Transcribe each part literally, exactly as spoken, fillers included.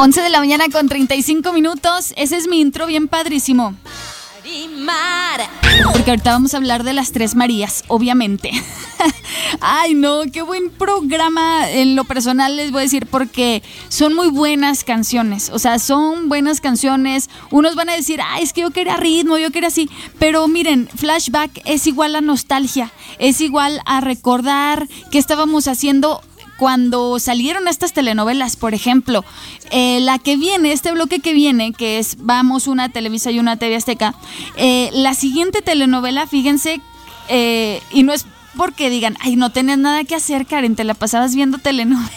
once de la mañana con treinta y cinco minutos. Ese es mi intro bien padrísimo. Porque ahorita vamos a hablar de las tres Marías, obviamente. Ay, no, qué buen programa. En lo personal les voy a decir porque son muy buenas canciones. O sea, son buenas canciones. Unos van a decir, ay, es que yo quería ritmo, yo quería así. Pero miren, Flashback es igual a nostalgia. Es igual a recordar qué estábamos haciendo cuando salieron estas telenovelas. Por ejemplo, eh, la que viene, este bloque que viene, que es Vamos, una Televisa y una T V Azteca, eh, la siguiente telenovela, fíjense, eh, y no es porque digan, ay, no tenías nada que hacer, Karen, te la pasabas viendo telenovelas,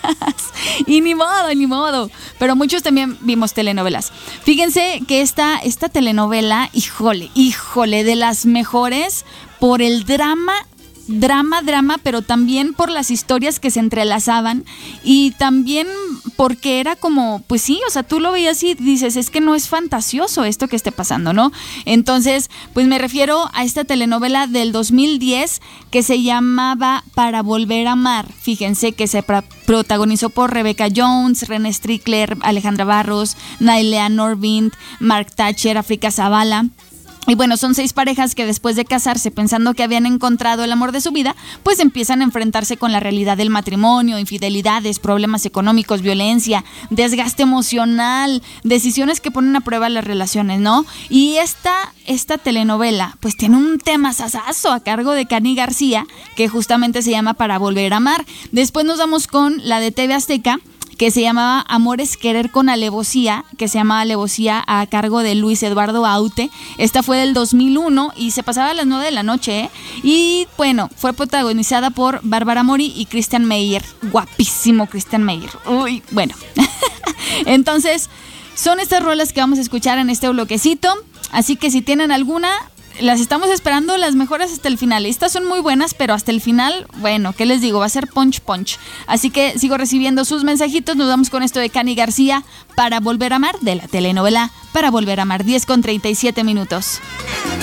y ni modo, ni modo, pero muchos también vimos telenovelas. Fíjense que esta, esta telenovela, híjole, híjole, de las mejores por el drama, drama, drama, pero también por las historias que se entrelazaban y también porque era como, pues sí, o sea, tú lo veías y dices, es que no es fantasioso esto que esté pasando, ¿no? Entonces, pues me refiero a esta telenovela del dos mil diez que se llamaba Para Volver a Amar. Fíjense que se pra- protagonizó por Rebecca Jones, René Strickler, Alejandra Barros, Nailea Norvind, Mark Thatcher, África Zavala. Y bueno, son seis parejas que después de casarse pensando que habían encontrado el amor de su vida, pues empiezan a enfrentarse con la realidad del matrimonio, infidelidades, problemas económicos, violencia, desgaste emocional, decisiones que ponen a prueba las relaciones, ¿no? Y esta, esta telenovela pues tiene un tema sasazo a cargo de Cani García, que justamente se llama Para Volver a Amar. Después nos vamos con la de T V Azteca, que se llamaba Amores Querer con Alevosía, que se llamaba Alevosía a cargo de Luis Eduardo Aute. Esta fue del dos mil uno y se pasaba a las nueve de la noche, ¿eh? Y bueno, fue protagonizada por Bárbara Mori y Christian Meyer. Guapísimo Christian Meyer. Uy, bueno. Entonces, son estas rolas que vamos a escuchar en este bloquecito. Así que si tienen alguna, las estamos esperando, las mejores hasta el final. Estas son muy buenas, pero hasta el final, bueno, ¿qué les digo? Va a ser punch punch. Así que sigo recibiendo sus mensajitos. Nos vamos con esto de Cani García, Para Volver a Amar, de la telenovela Para Volver a Amar. diez con treinta y siete minutos.